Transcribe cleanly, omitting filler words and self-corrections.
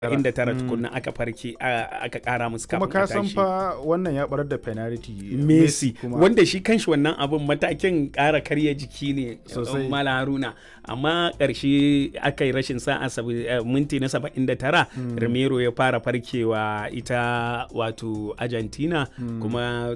79 tukunna aka farke aka kara musu kafin kuma a ka san tashi. fa wannan ya barar da penalty Messi kuma wanda shi kanshi wannan abun matakin ƙara karya jiki ne Sosai. Mala Haruna, amma ƙarshe aka yi rashin sa'a minti na 79 Romero ya fara farkewa ita wato Argentina kuma